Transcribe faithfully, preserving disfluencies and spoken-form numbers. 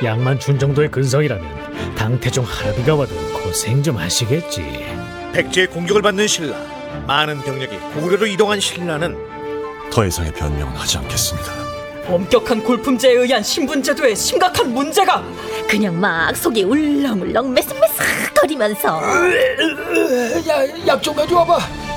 약만 준 정도의 근성이라면 당태종 할아비가 와도 고생 좀 하시겠지. 백제의 공격을 받는 신라, 많은 병력이 고구려로 이동한 신라는 더 이상의 변명은 하지 않겠습니다. 엄격한 골품제에 의한 신분제도에 심각한 문제가. 그냥 막 속이 울렁울렁 메스메스거리면서 야, 약 좀 가져와봐.